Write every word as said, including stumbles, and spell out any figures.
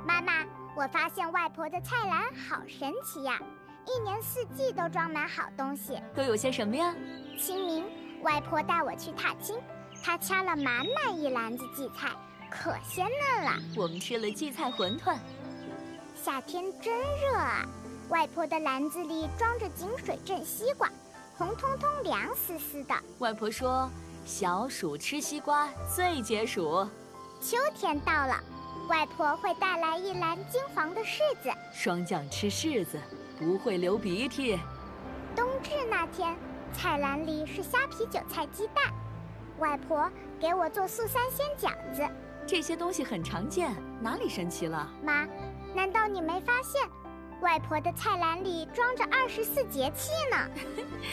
妈妈，我发现外婆的菜篮好神奇呀，一年四季都装满好东西。 都有些什么呀？ 清明，外婆带我去踏青，她掐了满满一篮子荠菜，可鲜嫩了。 我们吃了荠菜馄饨。 夏天真热啊，外婆的篮子里装着井水镇西瓜，红彤彤凉丝丝的。 外婆说，小暑吃西瓜最解暑。 秋天到了，外婆会带来一篮金黄的柿子。 霜降吃柿子不会流鼻涕。 冬至那天，菜篮里是虾皮韭菜鸡蛋，外婆给我做素三鲜饺子。 这些东西很常见，哪里神奇了？ 妈，难道你没发现，外婆的菜篮里装着二十四节气呢？